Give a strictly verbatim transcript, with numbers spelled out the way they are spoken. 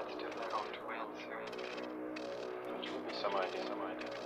That's difficult to answer. Give me some idea, some idea.